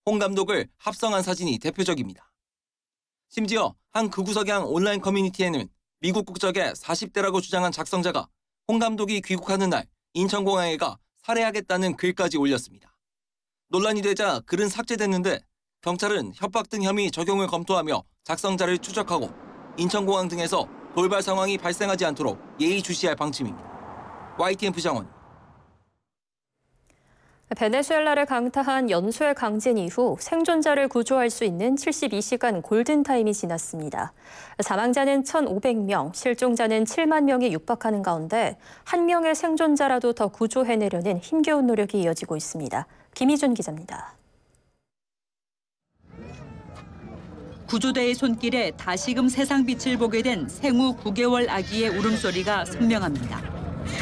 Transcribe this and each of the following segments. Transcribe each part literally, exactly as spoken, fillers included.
홍 감독을 합성한 사진이 대표적입니다. 심지어 한 극우석양 온라인 커뮤니티에는 미국 국적의 사십 대라고 주장한 작성자가 홍 감독이 귀국하는 날 인천공항에 가 살해하겠다는 글까지 올렸습니다. 논란이 되자 글은 삭제됐는데 경찰은 협박 등 혐의 적용을 검토하며 작성자를 추적하고 인천공항 등에서 돌발 상황이 발생하지 않도록 예의주시할 방침입니다. 와이티엔 부장원. 베네수엘라를 강타한 연쇄 강진 이후 생존자를 구조할 수 있는 칠십이 시간 골든타임이 지났습니다. 사망자는 천오백 명, 실종자는 칠만 명이 육박하는 가운데 한 명의 생존자라도 더 구조해내려는 힘겨운 노력이 이어지고 있습니다. 김희준 기자입니다. 구조대의 손길에 다시금 세상 빛을 보게 된 생후 구 개월 아기의 울음소리가 선명합니다.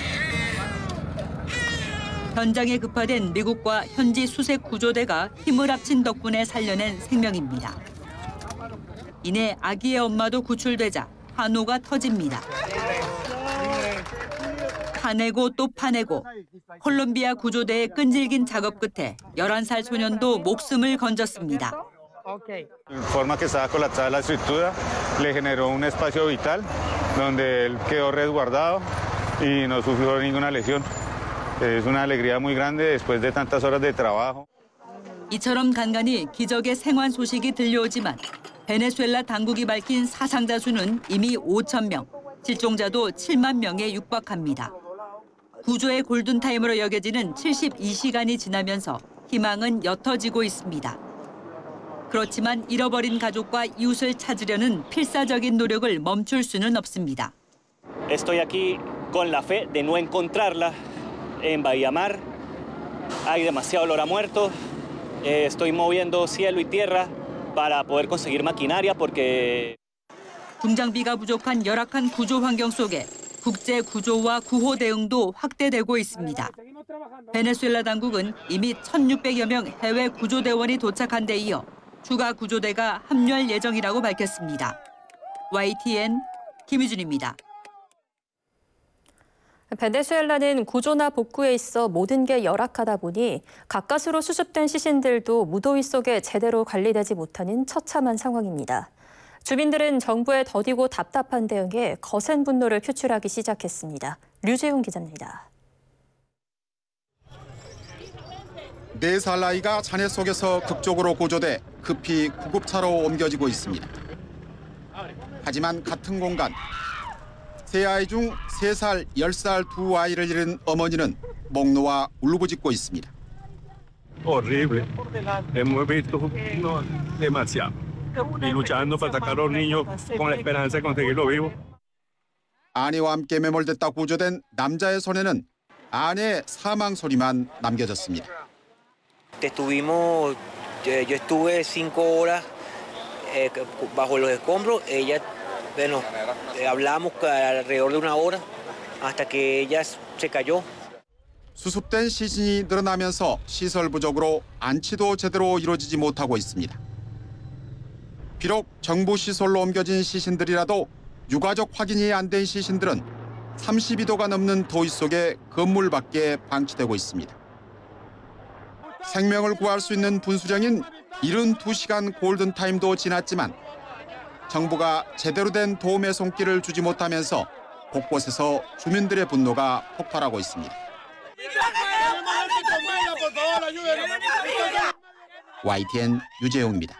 현장에 급파된 미국과 현지 수색 구조대가 힘을 합친 덕분에 살려낸 생명입니다. 이내 아기의 엄마도 구출되자 환호가 터집니다. 파내고 또 파내고 콜롬비아 구조대의 끈질긴 작업 끝에 열한 살 소년도 목숨을 건졌습니다. Informa que estaba colapsada la estructura, le generó un espacio vital donde él quedó resguardado y no sufrió ninguna lesión. Es una alegría muy grande después de tantas horas de trabajo. 이처럼 간간히 기적의 생還소식이 들려오지만 베네수엘라 당국이 밝힌 사상자 수는 이미 오천 명, 실종자도 칠만 명에 육박합니다. 구조의 골든타임으로 여겨지는 칠십이 시간이 지나면서 희망은 옅어지고 있습니다. 그렇지만 잃어버린 가족과 이웃을 찾으려는 필사적인 노력을 멈출 수는 없습니다. Estoy aquí con la fe de no encontrarla en Bahía Mar. Hay demasiado olor a muertos. Estoy moviendo cielo y tierra para poder conseguir maquinaria porque 중장비가 부족한 열악한 구조 환경 속에 국제 구조와 구호 대응도 확대되고 있습니다. 베네수엘라 당국은 이미 천육백여 명 해외 구조대원이 도착한 데 이어 추가 구조대가 합류할 예정이라고 밝혔습니다. 와이티엔 김희준입니다. 베네수엘라는 구조나 복구에 있어 모든 게 열악하다 보니 가까스로 수습된 시신들도 무더위 속에 제대로 관리되지 못하는 처참한 상황입니다. 주민들은 정부의 더디고 답답한 대응에 거센 분노를 표출하기 시작했습니다. 류재용 기자입니다. 네 살 아이가 잔해 속에서 극적으로 구조돼 급히 구급차로 옮겨지고 있습니다. 하지만 같은 공간, 세 아이 중 세 살, 열 살 두 아이를 잃은 어머니는 목 놓아 울부짖고 있습니다. Horrible. Hemos visto demasiado. Y luchando para sacar a los niños con la esperanza de conseguirlo vivo. 아내와 함께 매몰됐다 구조된 남자의 손에는 아내의 사망 소리만 남겨졌습니다. Estuvimos, yo estuve cinco horas eh, bajo los escombros. Ella, bueno, hablamos alrededor de una hora hasta que ella se cayó. 수습된 시신이 늘어나면서 시설 부족으로 안치도 제대로 이루어지지 못하고 있습니다. 비록 정부 시설로 옮겨진 시신들이라도 유가족 확인이 안 된 시신들은 삼십이 도가 넘는 더위 속에 건물 밖에 방치되고 있습니다. 생명을 구할 수 있는 분수령인 칠십이 시간 골든타임도 지났지만 정부가 제대로 된 도움의 손길을 주지 못하면서 곳곳에서 주민들의 분노가 폭발하고 있습니다. 와이티엔 유재용입니다.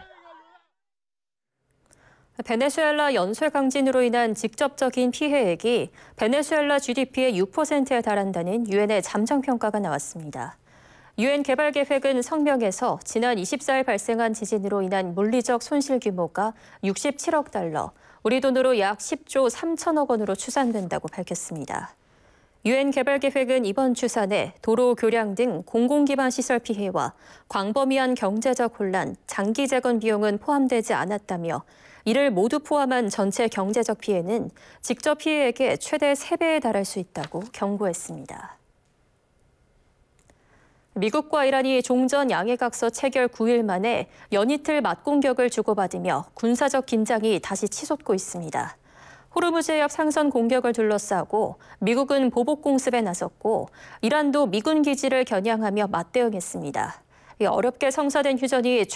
베네수엘라 연쇄 강진으로 인한 직접적인 피해액이 베네수엘라 지디피의 육 퍼센트에 달한다는 유엔의 잠정평가가 나왔습니다. 유엔 개발계획은 성명에서 지난 이십사 일 발생한 지진으로 인한 물리적 손실 규모가 육십칠억 달러, 우리 돈으로 약 십조 삼천억 원으로 추산된다고 밝혔습니다. 유엔 개발계획은 이번 추산에 도로 교량 등 공공기반 시설 피해와 광범위한 경제적 혼란, 장기 재건 비용은 포함되지 않았다며 이를 모두 포함한 전체 경제적 피해는 직접 피해액의 최대 세 배에 달할 수 있다고 경고했습니다. 미국과 이란이 종전 양해각서 체결 구 일 만에 연이틀 맞공격을 주고받으며 군사적 긴장이 다시 치솟고 있습니다. 호르무즈 해협 상선 공격을 둘러싸고 미국은 보복 공습에 나섰고 이란도 미군 기지를 겨냥하며 맞대응했습니다. 어렵게 성사된 휴전이